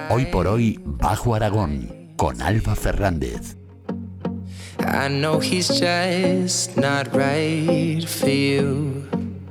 Hoy por hoy, Bajo Aragón, con Alba Fernández. I know he's just not right for you.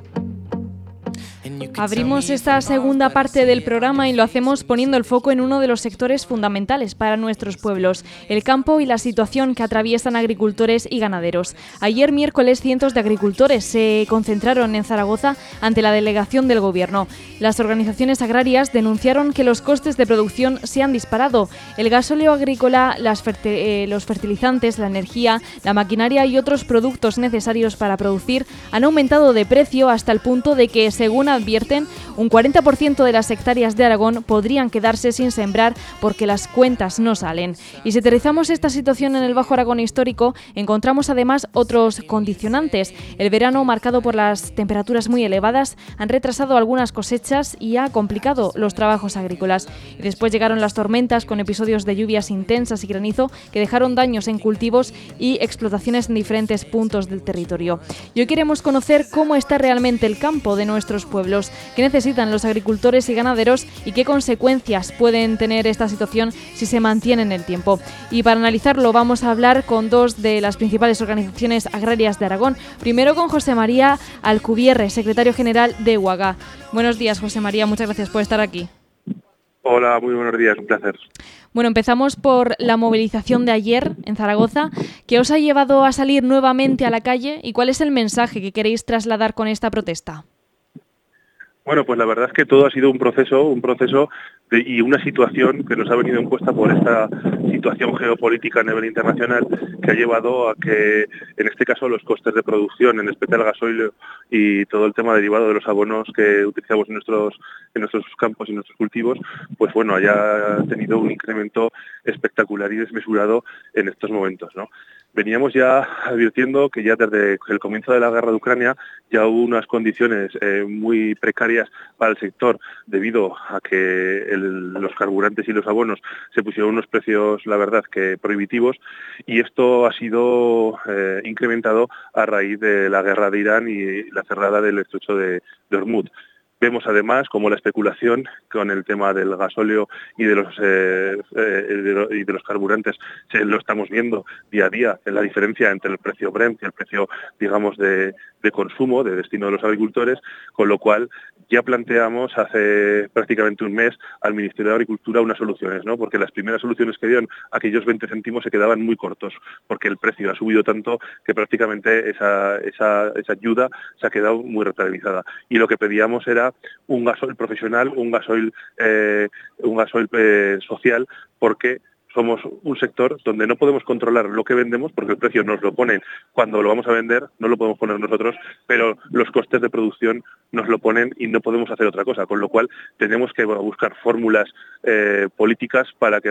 Abrimos esta segunda parte del programa y lo hacemos poniendo el foco en uno de los sectores fundamentales para nuestros pueblos, el campo y la situación que atraviesan agricultores y ganaderos. Ayer miércoles cientos de agricultores se concentraron en Zaragoza ante la delegación del Gobierno. Las organizaciones agrarias denunciaron que los costes de producción se han disparado. El gasóleo agrícola, los fertilizantes, la energía, la maquinaria y otros productos necesarios para producir han aumentado de precio hasta el punto de que, según advierten, un 40% de las hectáreas de Aragón podrían quedarse sin sembrar porque las cuentas no salen. Y si aterrizamos esta situación en el Bajo Aragón histórico, encontramos además otros condicionantes. El verano, marcado por las temperaturas muy elevadas, han retrasado algunas cosechas y ha complicado los trabajos agrícolas. Y después llegaron las tormentas con episodios de lluvias intensas y granizo que dejaron daños en cultivos y explotaciones en diferentes puntos del territorio. Y hoy queremos conocer cómo está realmente el campo de nuestros pueblos, qué necesitan los agricultores y ganaderos y qué consecuencias pueden tener esta situación si se mantiene en el tiempo. Y para analizarlo vamos a hablar con dos de las principales organizaciones agrarias de Aragón. Primero con José María Alcubierre, secretario general de UAGA. Buenos días, José María, muchas gracias por estar aquí. Hola, muy buenos días, un placer. Bueno, empezamos por la movilización de ayer en Zaragoza. ¿Qué os ha llevado a salir nuevamente a la calle y cuál es el mensaje que queréis trasladar con esta protesta? Bueno, pues la verdad es que todo ha sido un proceso y una situación que nos ha venido impuesta por esta situación geopolítica a nivel internacional que ha llevado a que, en este caso, los costes de producción, en especial gasoil y todo el tema derivado de los abonos que utilizamos en nuestros campos y nuestros cultivos, pues bueno, haya tenido un incremento espectacular y desmesurado en estos momentos, ¿no? Veníamos ya advirtiendo que ya desde el comienzo de la guerra de Ucrania ya hubo unas condiciones muy precarias para el sector debido a que los carburantes y los abonos se pusieron unos precios, la verdad, que prohibitivos, y esto ha sido incrementado a raíz de la guerra de Irán y la cerrada del estrecho de Hormuz. Vemos además como la especulación con el tema del gasóleo y de los carburantes lo estamos viendo día a día en la diferencia entre el precio Brent y el precio, digamos, de consumo, de destino de los agricultores, con lo cual ya planteamos hace prácticamente un mes al Ministerio de Agricultura unas soluciones, ¿no? Porque las primeras soluciones que dieron, aquellos 20 céntimos se quedaban muy cortos, porque el precio ha subido tanto que prácticamente esa ayuda se ha quedado muy rentabilizada. Y lo que pedíamos era un gasoil profesional, un gasoil social, porque somos un sector donde no podemos controlar lo que vendemos porque el precio nos lo ponen cuando lo vamos a vender, no lo podemos poner nosotros, pero los costes de producción nos lo ponen y no podemos hacer otra cosa, con lo cual tenemos que buscar fórmulas políticas para que